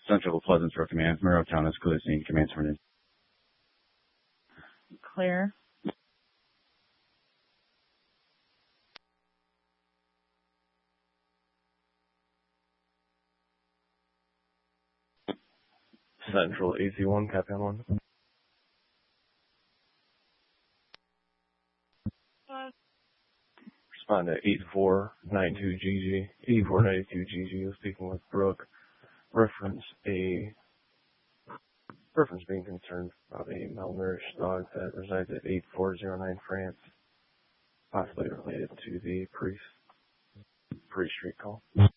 Central Pleasantville Command, Monroe Town, Escalade Scene, Command Terminated. Clear. Central AC1, Captain 1. Respond to 8492GG. 8492GG was speaking with Brooke. Reference being concerned about a malnourished dog that resides at 8409 France, possibly related to the Priest Street call.